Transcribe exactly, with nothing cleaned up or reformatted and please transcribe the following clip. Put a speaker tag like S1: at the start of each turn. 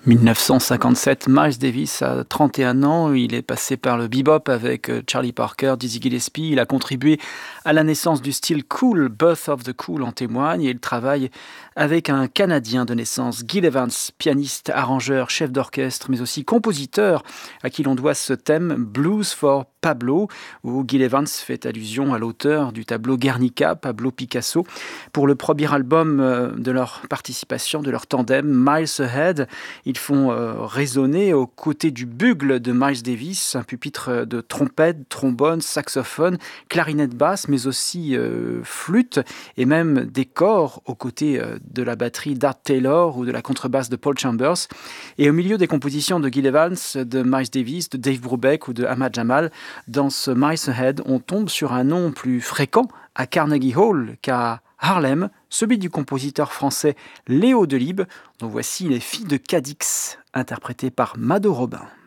S1: dix-neuf cent cinquante-sept, Miles Davis a trente et un ans, il est passé par le bebop avec Charlie Parker, Dizzy Gillespie, il a contribué à la naissance du style cool, Birth of the Cool en témoigne, et il travaille avec un Canadien de naissance, Gil Evans, pianiste, arrangeur, chef d'orchestre, mais aussi compositeur, à qui l'on doit ce thème Blues for Pablo, où Gil Evans fait allusion à l'auteur du tableau Guernica, Pablo Picasso, pour le premier album de leur participation, de leur tandem, Miles Ahead. Ils font euh, résonner aux côtés du bugle de Miles Davis, un pupitre de trompette, trombone, saxophone, clarinette basse, mais aussi euh, flûte et même des corps aux côtés euh, de la batterie d'Art Taylor ou de la contrebasse de Paul Chambers. Et au milieu des compositions de Gil Evans, de Miles Davis, de Dave Brubeck ou de Ahmad Jamal, dans ce Miles Ahead, on tombe sur un nom plus fréquent à Carnegie Hall qu'à Harlem, celui du compositeur français Léo Delibes, dont voici Les Filles de Cadix, interprétées par Mado Robin.